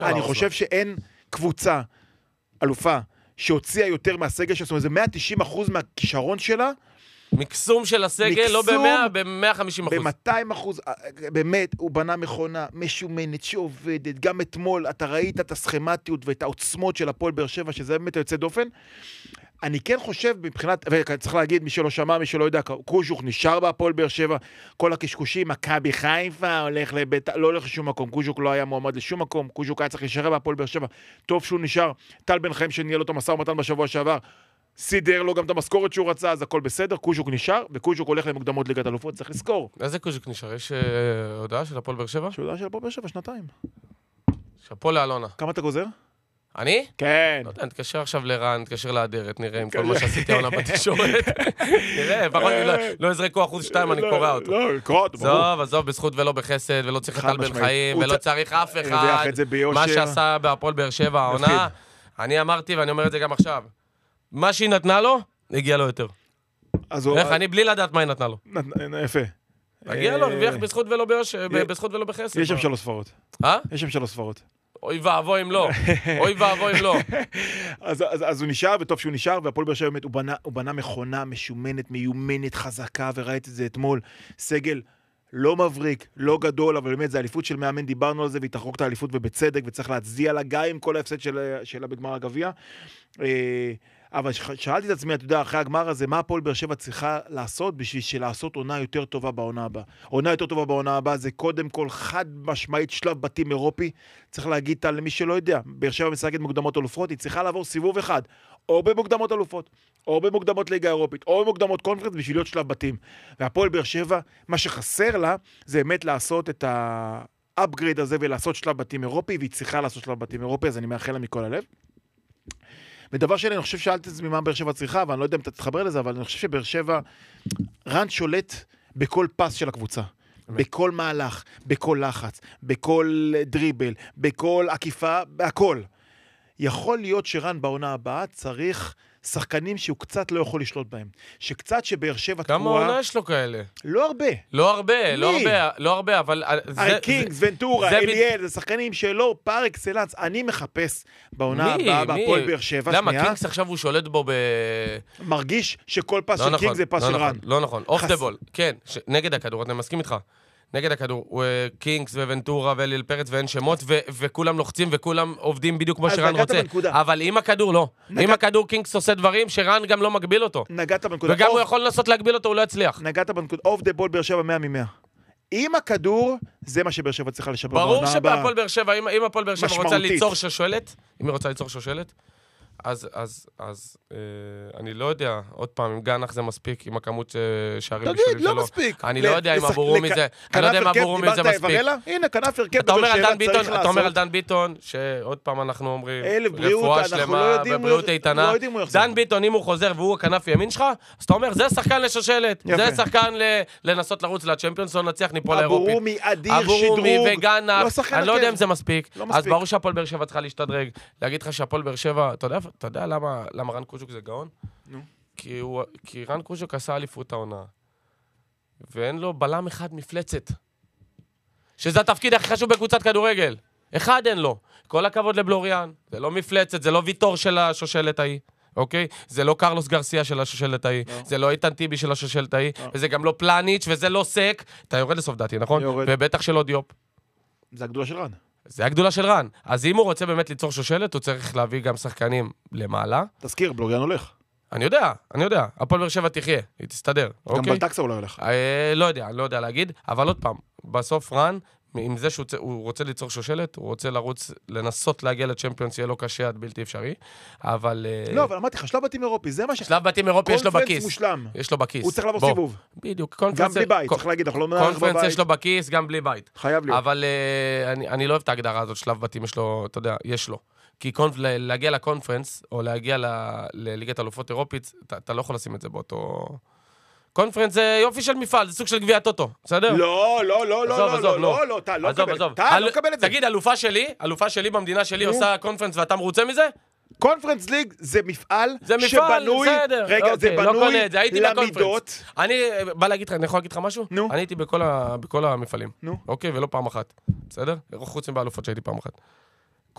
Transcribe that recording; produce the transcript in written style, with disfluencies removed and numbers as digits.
אני חושב שאין קבוצה, אלופה, שהוציאה יותר מהסגל, זאת אומרת, זה 190% מהכישרון שלה, מקסום של הסגל, לא ב-100, ב-150%. ב-200%, באמת, הוא בנה מכונה משומנת שעובדת, גם אתמול, אתה ראית את הסכמטיות ואת העוצמות של הפועל באר שבע, שזה באמת יוצא דופן. אני כן חושב, מבחינת, וצריך להגיד, מי שלא שמע, מי שלא יודע, קוז'וק נשאר בהפועל באר שבע, כל הקשקושים, מכבי חיפה, הולך לבית, לא הולך לשום מקום, קוז'וק לא היה מועמד לשום מקום, קוז'וק היה צריך להישאר בהפועל באר שבע, טוב שהוא נשאר, טל בן חיים שניהל אותו משא ומתן בשבוע שעבר, סידר לו גם את המשכורת שהוא רצה, אז הכל בסדר, קוז'וק נשאר, וקוז'וק הולך למוקדמות ליגת אלופות, צריך לזכור. איזה קוז'וק נשאר? יש הודעה של הפועל באר שבע? יש הודעה של הפועל באר שבע, 2 שאפו לאלונה. כמה אתה גוזר? אני? כן. לא יודע, נתקשר עכשיו לרן, נתקשר לאדרת, נראה עם כל מה שעשיתי העונה בתקשורת. נראה, פחות לא יזרקו 1-2, אני קורא אותו. לא, קורא אותו, ברור. עזוב, בזכות ולא בחסד, ולא צריך את טל בן חיים, ולא צריך אף אחד. מה שעשה בהפועל באר שבע העונה, אני אמרתי ואני אומר את זה גם עכשיו. מה שהיא נתנה לו, הגיע לו יותר. איך אני בלי לדעת מה היא נתנה לו. יפה. הגיע לו, הרוויח בזכות ולא בחסד. יש שם 3 ספרות. יש שם 3 ספרות. אוי ואבוי אם לא. אוי ואבוי אם לא. אז הוא נשאר, וטוב שהוא נשאר, והפועל באר שבע באמת, הוא בנה מכונה משומנת, מיומנת, חזקה, וראית את זה אתמול. סגל לא מבריק, לא גדול, אבל באמת זה האליפות של מאמן, דיברנו על זה, והיא תחרוק את האליפות ובצדק, וצריך להצדיע לה גם עם כל ההפסד שלה בגמר הגביע. אבל שאלתי את עצמי, אתה יודע, אחרי הגמר הזה, מה הפועל באר שבע צריכה לעשות בשביל לעשות עונה יותר טובה בעונה הבאה? עונה יותר טובה בעונה הבאה זה קודם כל חד משמעית שלב בתים אירופי. צריך להגיד למי שלא יודע, באר שבע משחקת מוקדמות אלופות, היא צריכה לעבור סיבוב אחד, או במוקדמות אלופות, או במוקדמות ליגה אירופית, או במוקדמות קונפרנס בשביל להיות שלב בתים. והפועל באר שבע, מה שחסר לה, זה באמת לעשות את האפגרייד הזה ולעשות שלב בתים אירופי, והיא צריכה לעשות שלב בתים אירופי, אז אני מאחל לה מכל הלב. ודבר שני, אני חושב שאלת את זה ממה באר שבע צריכה, ואני לא יודע אם אתה תתחבר לזה, אבל אני חושב שבאר שבע, רן שולט בכל פס של הקבוצה. בכל מהלך, בכל לחץ, בכל דריבל, בכל עקיפה, בהכל. יכול להיות שרן בעונה הבאה צריך שחקנים שהוא קצת לא יכול לשלוט בהם. שקצת שבאר שבע תקועה... כמה עונה יש לו כאלה? לא הרבה. לא הרבה, אבל... הרי קינגס, ונטורה, אליאל, זה שחקנים שלא פר אקסלנס. אני מחפש בעונה הבאה, בהפועל באר שבע. למה? קינגס עכשיו הוא שולט בו מרגיש שכל פס של קינגס זה פס של רן. לא נכון, אוף דה בול. כן, נגד הכדור, אני מסכים איתך. נגד הכדור, קינגס וונטורה ואליאל פרץ ואין שמות, וכולם לוחצים וכולם עובדים בדיוק כמו שרן רוצה. אבל עם הכדור לא. עם הכדור קינגס עושה דברים שרן גם לא מגביל אותו. נגעת בנקודה. וגם הוא יכול לנסות להגביל אותו, הוא לא יצליח. נגעת בנקודה. אוף דה בול באר שבע 100 מ-100. עם הכדור, זה מה שבאר שבע צריכה לשפר. ברור שבהפועל באר שבע, אם הפועל באר שבע רוצה ליצור שושלת, אם היא רוצה ליצור שושלת, אז אני לא יודע, עוד פעם, אם גנח זה מספיק, עם הכמות שערים תגיד, לא מספיק. אני לא יודע אם עבורו מזה, אני לא יודע אם עבורו מזה מספיק. הנה, כנף הרכב אתה אומר על דן ביטון, שעוד פעם אנחנו אומרים, רפואה שלמה ובריאות איתנה. דן ביטון, אם הוא חוזר והוא הכנף ימין שלך, אז אתה אומר, זה שחקן לשושלת, זה שחקן לנסות לרוץ לצ'מפיונס, לא נצליח ניפול לאירופית. אבורומי, אדיר, שדרוג. וגנח, אני לא יודע אם זה מספיק. אז ברור שהפועל באר שבע צריכה להשתדרג. להגיד לך שהפועל באר שבע, אתה יודע למה רן קוז'וק זה גאון? כי רן קוז'וק עשה אליפות העונה, ואין לו בלם אחד מפלצת. שזה התפקיד הכי חשוב בקבוצת כדורגל. אחד אין לו. כל הכבוד לבלוריאן. זה לא מפלצת, זה לא ויטור של השושלת ההיא. אוקיי? זה לא קרלוס גרסיה של השושלת ההיא. זה לא איתן טיבי של השושלת ההיא. וזה גם לא פלניץ' וזה לא סק. אתה יורד לסוף דעתי, נכון? ובטח שלא דיופ. זה הגדולה של רן. זה הגדולה של רן. אז אם הוא רוצה באמת ליצור שושלת, הוא צריך להביא גם שחקנים למעלה. תזכיר, בלוריאן הולך. אני יודע. הפועל באר שבע תחיה, היא תסתדר. גם בלטקסה אולי הולך. לא יודע להגיד, אבל עוד פעם, בסוף רן, עם זה שהוא רוצה ליצור שושלת, הוא רוצה לנסות להגיע לצ'מפיונס, יהיה לו קשה עד בלתי אפשרי, אבל... לא, אבל אמרתי לך, שלב בתים אירופי, זה מה ש... שלב בתים אירופי יש לו בכיס. קונפרנס מושלם. יש לו בכיס. הוא צריך לעבור סיבוב. בדיוק. גם בלי בית, צריך להגיד, אנחנו לא מנהל בבית. קונפרנס יש לו בכיס, גם בלי בית. חייב להיות. אבל אני לא אוהב את ההגדרה הזאת, שלב בתים יש לו, אתה יודע, יש לו. כי להגיע לקונפרנס, או להגיע לליגת אלופות אירופית, אתה לא יכול לשים את זה באותו... קונפרנס זה יופי של מפעל, זה סוג של גביע טוטו, בסדר? לא, טל, לא מקבל את זה. תגיד, אלופה שלי במדינה שלי עושה קונפרנס ואתה מרוצה מזה? קונפרנס ליג זה מפעל שבנוי, רגע, זה בנוי למידות. אני בא להגיד לך, אני יכול להגיד לך משהו? אני הייתי בכל המפעלים, אוקיי, ולא פעם אחת, בסדר? חוץ מבאלופות שהייתי פעם אחת.